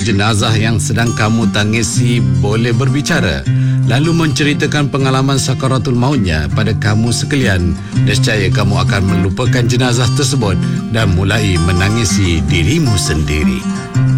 jenazah yang sedang kamu tangisi boleh berbicara, lalu menceritakan pengalaman sakaratul mautnya pada kamu sekalian, nescaya kamu akan melupakan jenazah tersebut dan mulai menangisi dirimu sendiri.